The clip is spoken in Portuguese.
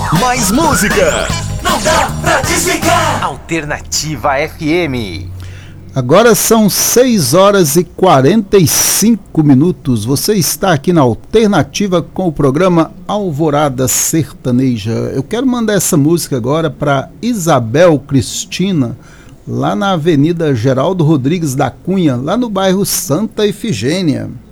Mais música. Não dá pra desligar. Alternativa FM. Agora são 6h45. Você está aqui na Alternativa com o programa Alvorada Sertaneja. Eu quero mandar essa música agora para Isabel Cristina, lá na Avenida Geraldo Rodrigues da Cunha, lá no bairro Santa Efigênia.